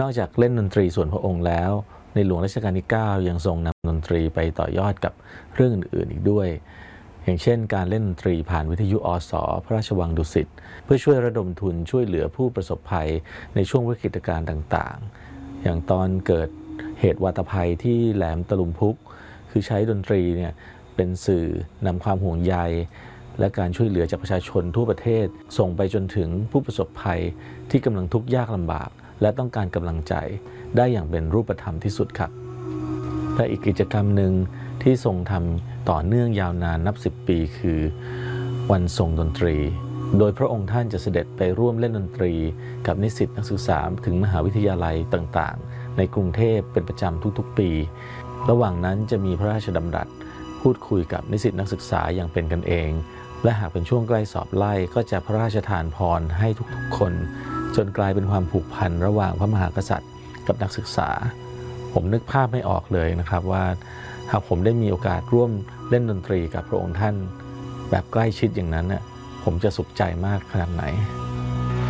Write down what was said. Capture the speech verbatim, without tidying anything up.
อกจากเล่นดนตรีส่วนพระองค์แล้วในหลวงรัชกาลที่เก้ายังทรงนำดนตรีไปต่อยอดกับเรื่องอื่นๆอีกด้วยอย่างเช่นการเล่นดนตรีผ่านวิทยุอสพระราชวังดุสิตเพื่อช่วยระดมทุนช่วยเหลือผู้ประสบภัยในช่วงวิกฤตการณ์ต่างๆอย่างตอนเกิดเหตุวาตภัยที่แหลมตะลุมพุกคือใช้ดนตรีเนี่ยเป็นสื่อนำความห่วงใยและการช่วยเหลือจากประชาชนทั่วประเทศส่งไปจนถึงผู้ประสบภัยที่กำลังทุกข์ยากลำบากและต้องการกำลังใจได้อย่างเป็นรูปธรรมที่สุดครับและอีกกิจกรรมหนึ่งที่ทรงทำต่อเนื่องยาวนานนับสิบปีคือวันทรงดนตรีโดยพระองค์ท่านจะเสด็จไปร่วมเล่นดนตรีกับนิสิตนักศึกษาถึงมหาวิทยาลัยต่างๆในกรุงเทพเป็นประจำทุกๆปีระหว่างนั้นจะมีพระราชดำรัสพูดคุยกับนิสิตนักศึกษาอย่างเป็นกันเองและหากเป็นช่วงใกล้สอบไล่ก็จะพระราชทานพรให้ทุกๆคนจนกลายเป็นความผูกพันระหว่างพระมหากษัตริย์กับนักศึกษาผมนึกภาพไม่ออกเลยนะครับว่าหากผมได้มีโอกาสร่วมเล่นดนตรีกับพระองค์ท่านแบบใกล้ชิดอย่างนั้นน่ะผมจะสุขใจมากขนาดไหน